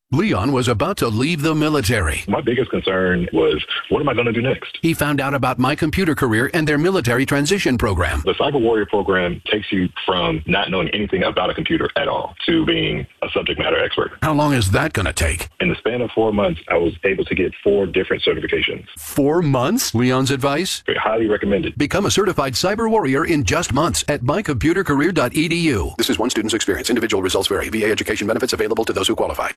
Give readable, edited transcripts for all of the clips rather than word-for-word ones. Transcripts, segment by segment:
Leon was about to leave the military. My biggest concern was, what am I going to do next? He found out about My Computer Career and their military transition program. The Cyber Warrior program takes you from not knowing anything about a computer at all to being a subject matter expert. How long is that going to take? In the span of 4 months, I was able to get 4 different certifications. 4 months? Leon's advice? Highly recommended. Become a certified cyber warrior in just months at mycomputercareer.edu. This is one student's experience. Individual results vary. VA education benefits available to those who qualify.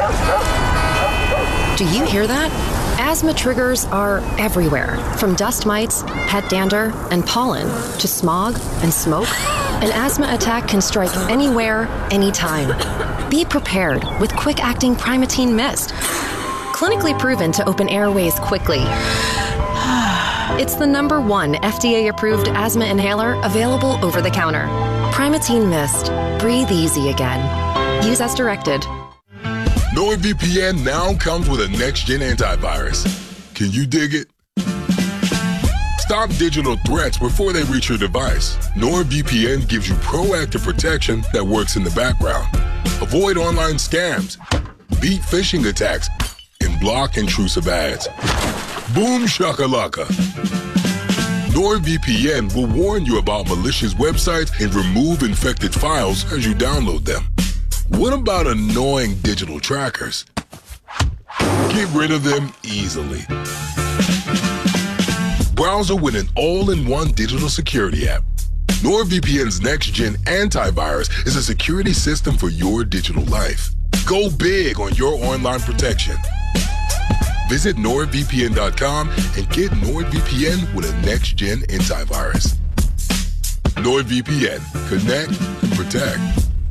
Do you hear that? Asthma triggers are everywhere, from dust mites, pet dander, and pollen, to smog and smoke. An asthma attack can strike anywhere, anytime. Be prepared with quick-acting Primatene Mist. Clinically proven to open airways quickly. It's the #1 FDA-approved asthma inhaler available over the counter. Primatene Mist. Breathe easy again. Use as directed. NordVPN now comes with a next-gen antivirus. Can you dig it? Stop digital threats before they reach your device. NordVPN gives you proactive protection that works in the background. Avoid online scams, beat phishing attacks, and block intrusive ads. Boom shakalaka. NordVPN will warn you about malicious websites and remove infected files as you download them. What about annoying digital trackers? Get rid of them easily. Browser with an all-in-one digital security app. NordVPN's next-gen antivirus is a security system for your digital life. Go big on your online protection. Visit NordVPN.com and get NordVPN with a next-gen antivirus. NordVPN. Connect and protect.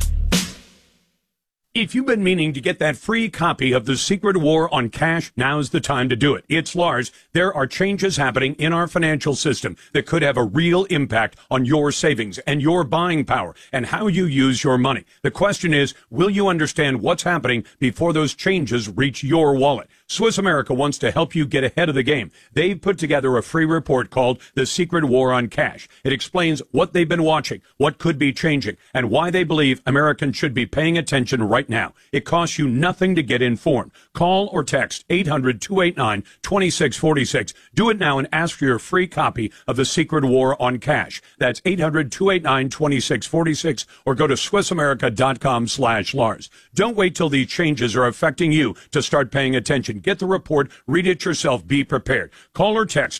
If you've been meaning to get that free copy of The Secret War on Cash, now's the time to do it. It's Lars. There are changes happening in our financial system that could have a real impact on your savings and your buying power and how you use your money. The question is, will you understand what's happening before those changes reach your wallet? Swiss America wants to help you get ahead of the game. They've put together a free report called The Secret War on Cash. It explains what they've been watching, what could be changing, and why they believe Americans should be paying attention right now. It costs you nothing to get informed. Call or text 800-289-2646. Do it now and ask for your free copy of The Secret War on Cash. That's 800-289-2646 or go to SwissAmerica.com/Lars. Don't wait till these changes are affecting you to start paying attention. Get the report, read it yourself, be prepared. Call or text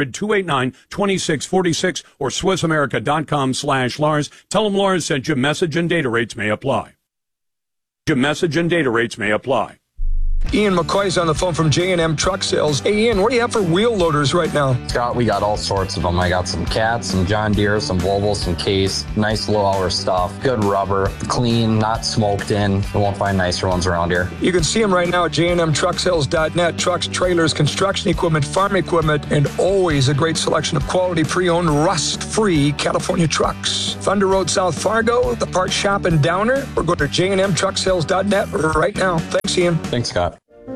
800-289-2646 or SwissAmerica.com/Lars. Tell them Lars sent you. Message and data rates may apply. Your message and data rates may apply. Ian McCoy's on the phone from J&M Truck Sales. Hey, Ian, what do you have for wheel loaders right now? Scott, we got all sorts of them. I got some Cats, some John Deere, some Volvo, some Case. Nice low-hour stuff. Good rubber. Clean, not smoked in. You won't find nicer ones around here. You can see them right now at jnmtrucksales.net. Trucks, trailers, construction equipment, farm equipment, and always a great selection of quality pre-owned, rust-free California trucks. Thunder Road, South Fargo, the parts shop in Downer, or go to jnmtrucksales.net right now. Thanks, Ian. Thanks, Scott.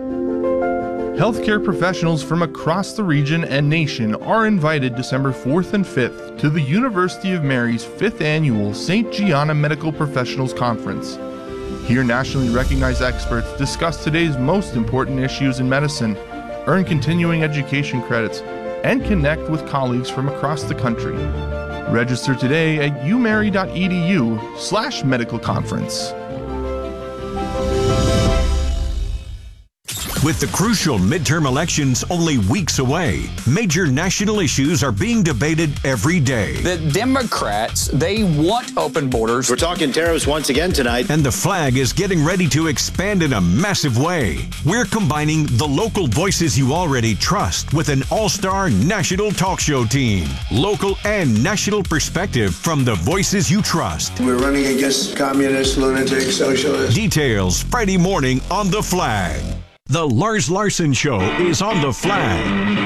Healthcare professionals from across the region and nation are invited December 4th and 5th to the University of Mary's 5th Annual St. Gianna Medical Professionals Conference. Here, nationally recognized experts discuss today's most important issues in medicine, earn continuing education credits, and connect with colleagues from across the country. Register today at umary.edu/medical conference. With the crucial midterm elections only weeks away, major national issues are being debated every day. The Democrats, they want open borders. We're talking tariffs once again tonight. And the flag is getting ready to expand in a massive way. We're combining the local voices you already trust with an all-star national talk show team. Local and national perspective from the voices you trust. We're running against communists, lunatics, socialists. Details Friday morning on The Flag. The Lars Larson Show is on The Flag.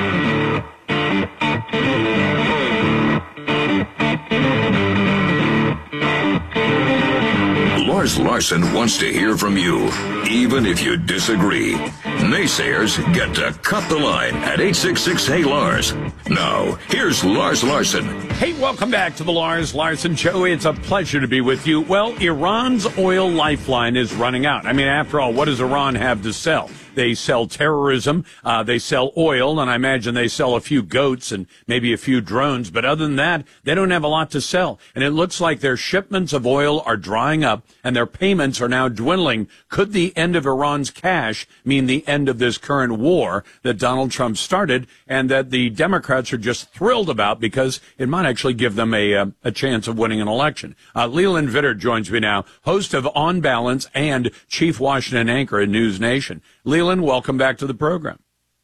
Lars Larson wants to hear from you, even if you disagree. Naysayers get to cut the line at 866-HEY-LARS. Now, here's Lars Larson. Hey, welcome back to the Lars Larson Show. It's a pleasure to be with you. Well, Iran's oil lifeline is running out. I mean, after all, what does Iran have to sell? They sell terrorism, they sell oil, and I imagine they sell a few goats and maybe a few drones. But other than that, they don't have a lot to sell. And it looks like their shipments of oil are drying up and their payments are now dwindling. Could the end of Iran's cash mean the end of this current war that Donald Trump started and that the Democrats are just thrilled about because it might actually give them a chance of winning an election? Leland Vittert joins me now, host of On Balance and chief Washington anchor at News Nation. Leland, welcome back to the program.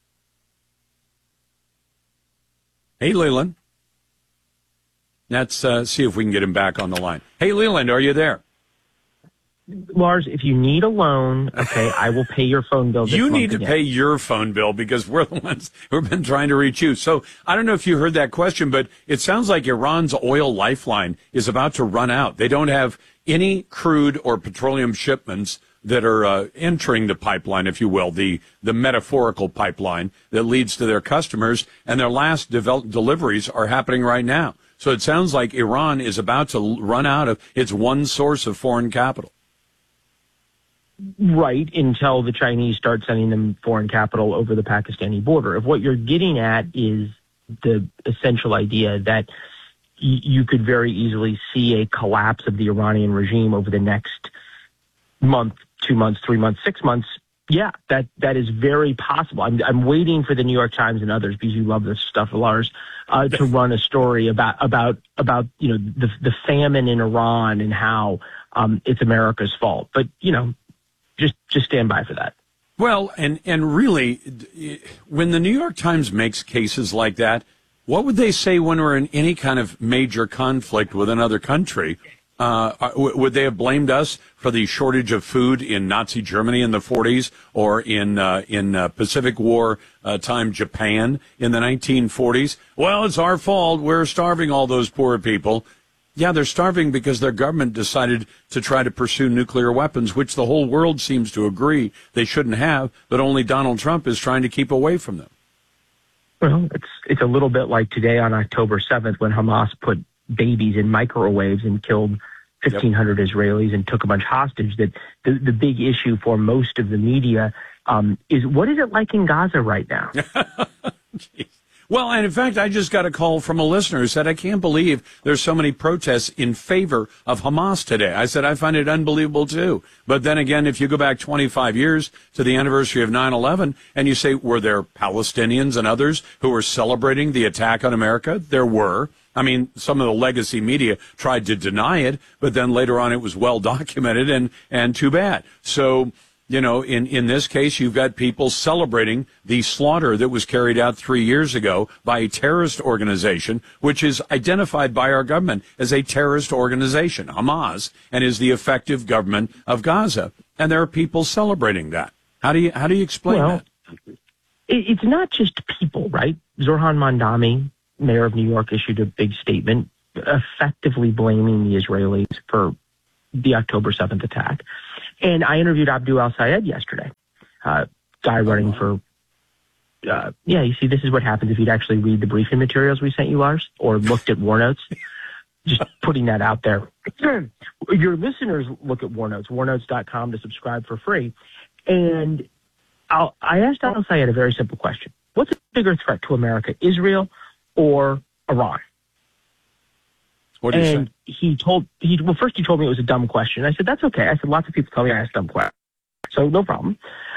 Hey, Leland. Let's see if we can get him back on the line. Hey, Leland, are you there? Lars, if you need a loan, okay, I will pay your phone bill this month. You need to pay your phone bill because we're the ones who've been trying to reach you. So I don't know if you heard that question, but it sounds like Iran's oil lifeline is about to run out. They don't have any crude or petroleum shipments that are entering the pipeline, if you will, the metaphorical pipeline that leads to their customers, and their last deliveries are happening right now. So it sounds like Iran is about to run out of its one source of foreign capital. Right, until the Chinese start sending them foreign capital over the Pakistani border. If what you're getting at is the essential idea that you could very easily see a collapse of the Iranian regime over the next month, 2 months, 3 months, 6 months, yeah, that is very possible. I'm waiting for the New York Times and others, because you love this stuff, Lars, to run a story about the famine in Iran and how it's America's fault. But just stand by for that. Well, and really, when the New York Times makes cases like that, what would they say when we're in any kind of major conflict with another country? Would they have blamed us for the shortage of food in Nazi Germany in the 40s or in Pacific War time Japan in the 1940s? Well, it's our fault. We're starving all those poor people. Yeah, they're starving because their government decided to try to pursue nuclear weapons, which the whole world seems to agree they shouldn't have, but only Donald Trump is trying to keep away from them. Well, it's a little bit like today on October 7th when Hamas put babies in microwaves and killed 1,500 Israelis and took a bunch hostage. That the big issue for most of the media is, what is it like in Gaza right now? Well, and in fact, I just got a call from a listener who said, I can't believe there's so many protests in favor of Hamas today. I said, I find it unbelievable, too. But then again, if you go back 25 years to the anniversary of 9/11 and you say, were there Palestinians and others who were celebrating the attack on America? There were. I mean, some of the legacy media tried to deny it, but then later on it was well documented and too bad. So, in this case, you've got people celebrating the slaughter that was carried out 3 years ago by a terrorist organization, which is identified by our government as a terrorist organization, Hamas, and is the effective government of Gaza. And there are people celebrating that. How do you explain that? It's not just people, right? Zoran Mandami, mayor of New York, issued a big statement effectively blaming the Israelis for the October 7th attack. And I interviewed Abdul Al-Sayed yesterday, guy running for, you see, this is what happens if you'd actually read the briefing materials we sent you, Lars, or looked at War Notes. Just putting that out there. Your listeners look at War Notes, warnotes.com to subscribe for free. And I asked Al-Sayed a very simple question. What's a bigger threat to America, Israel or Iran? What did you say? First he told me it was a dumb question. I said, that's okay. I said, lots of people tell me I ask dumb questions. So no problem.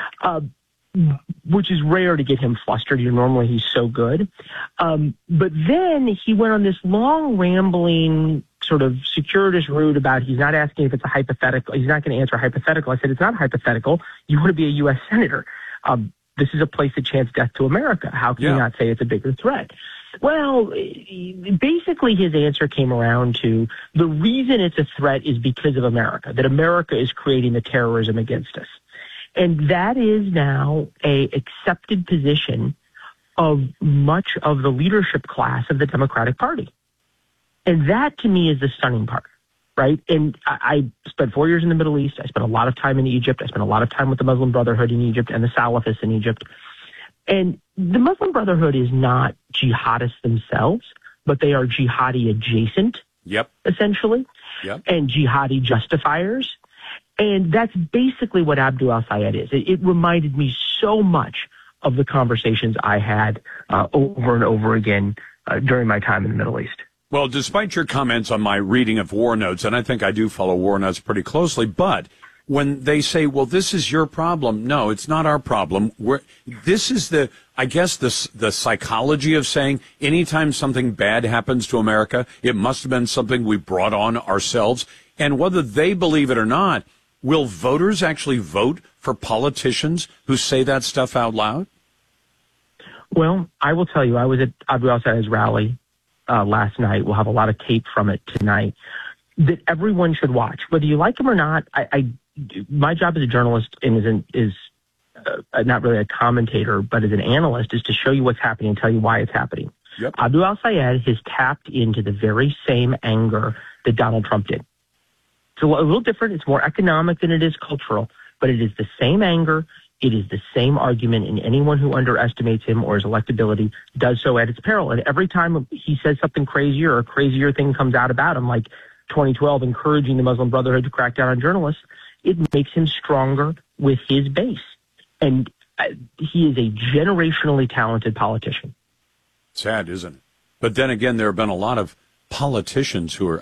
Which is rare to get him flustered. Normally he's so good. But then he went on this long rambling sort of circuitous route about he's not asking if it's a hypothetical. He's not going to answer a hypothetical. I said, it's not hypothetical. You want to be a U.S. Senator. This is a place that chants death to America. How can you not say it's a bigger threat? Well, basically his answer came around to the reason it's a threat is because of America, that America is creating the terrorism against us. And that is now a accepted position of much of the leadership class of the Democratic Party. And that to me is the stunning part, right? And I spent 4 years in the Middle East. I spent a lot of time in Egypt. I spent a lot of time with the Muslim Brotherhood in Egypt and the Salafists in Egypt. And the Muslim Brotherhood is not jihadists themselves, but they are jihadi adjacent. Yep. Essentially. Yep. And jihadi justifiers. And that's basically what Abdul al-Sayed is. It reminded me so much of the conversations I had over and over again during my time in the Middle East. Well, despite your comments on my reading of War Notes, and I think I do follow War Notes pretty closely, but when they say, well, this is your problem, no, it's not our problem. This is the psychology of saying anytime something bad happens to America, it must have been something we brought on ourselves. And whether they believe it or not, will voters actually vote for politicians who say that stuff out loud? Well, I will tell you, I was at Abdul al-Sayed's rally last night. We'll have a lot of tape from it tonight that everyone should watch. Whether you like him or not, my job as a journalist and is not really a commentator, but as an analyst, is to show you what's happening and tell you why it's happening. Yep. Abdul al-Sayed has tapped into the very same anger that Donald Trump did. It's a little different. It's more economic than it is cultural, but it is the same anger. It is the same argument, and anyone who underestimates him or his electability does so at its peril. And every time he says something crazier or a crazier thing comes out about him, like 2012 encouraging the Muslim Brotherhood to crack down on journalists, it makes him stronger with his base. And he is a generationally talented politician. Sad, isn't it? But then again, there have been a lot of politicians who are,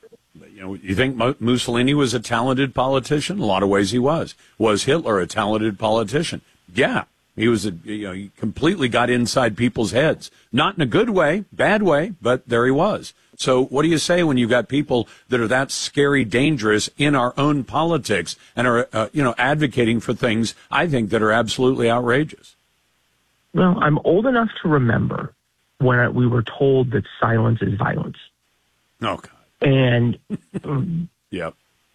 you think Mussolini was a talented politician? In a lot of ways he was. Was Hitler a talented politician? Yeah. He was he completely got inside people's heads. Not in a good way, bad way, but there he was. So what do you say when you've got people that are that scary, dangerous in our own politics and are, advocating for things, I think, that are absolutely outrageous? Well, I'm old enough to remember when we were told that silence is violence. Oh, God. And yep.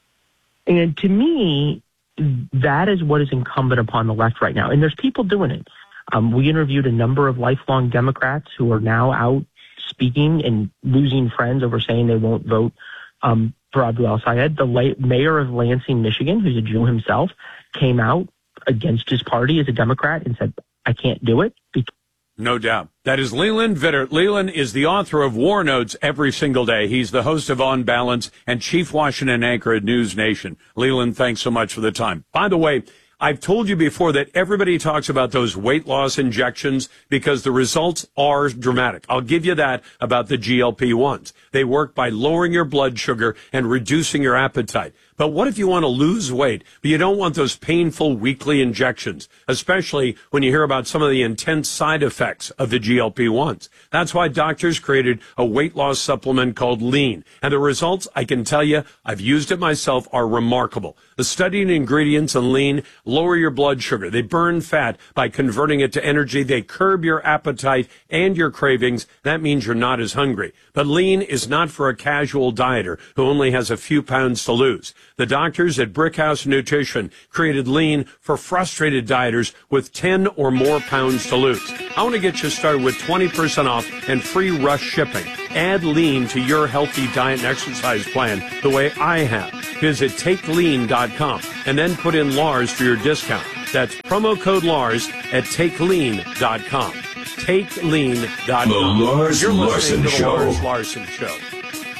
And to me, that is what is incumbent upon the left right now. And there's people doing it. We interviewed a number of lifelong Democrats who are now out speaking and losing friends over saying they won't vote for Abdul al-Sayed. The mayor of Lansing, Michigan, who's a Jew himself, came out against his party as a Democrat and said, I can't do it. No doubt. That is Leland Vittert. Leland is the author of War Notes every single day. He's the host of On Balance and chief Washington anchor at News Nation. Leland, thanks so much for the time. By the way, I've told you before that everybody talks about those weight loss injections because the results are dramatic. I'll give you that about the GLP-1s. They work by lowering your blood sugar and reducing your appetite. But what if you want to lose weight, but you don't want those painful weekly injections, especially when you hear about some of the intense side effects of the GLP-1s? That's why doctors created a weight loss supplement called Lean. And the results, I can tell you, I've used it myself, are remarkable. The studied ingredients in Lean lower your blood sugar. They burn fat by converting it to energy. They curb your appetite and your cravings. That means you're not as hungry. But Lean is not for a casual dieter who only has a few pounds to lose. The doctors at Brickhouse Nutrition created Lean for frustrated dieters with 10 or more pounds to lose. I want to get you started with 20% off and free rush shipping. Add Lean to your healthy diet and exercise plan the way I have. Visit TakeLean.com and then put in Lars for your discount. That's promo code Lars at TakeLean.com. TakeLean.com. The Lars Larson Show. Lars Larson Show.